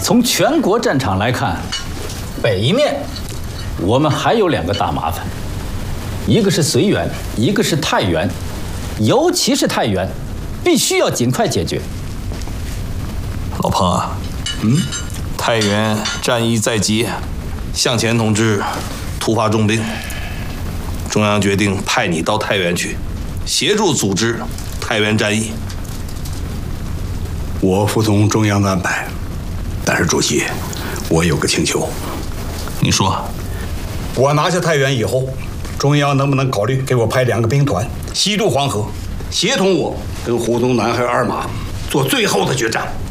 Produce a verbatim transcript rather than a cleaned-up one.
从全国战场来看，北面我们还有两个大麻烦，一个是绥远，一个是太原，尤其是太原，必须要尽快解决。 老彭啊，嗯，太原战役在即，向前同志突发重病，中央决定派你到太原去，协助组织太原战役。 我服从中央的安排，但是主席，我有个请求。 你说， 我拿下太原以后，中央能不能考虑给我派两个兵团西渡黄河，协同我跟胡宗南还有二马做最后的决战？